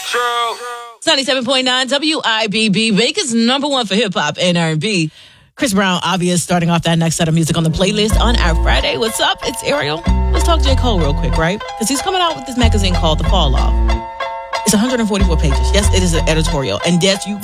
It's 97.9 WIBB, Bacon's number one for hip hop and R&B. Chris Brown, Obvious, starting off that next set of music on the playlist on our Friday. What's up? It's Ariel. Let's talk J. Cole real quick, right? Because he's coming out with this magazine called The Fall Off. It's 144 pages. Yes, it is an editorial. And yes, you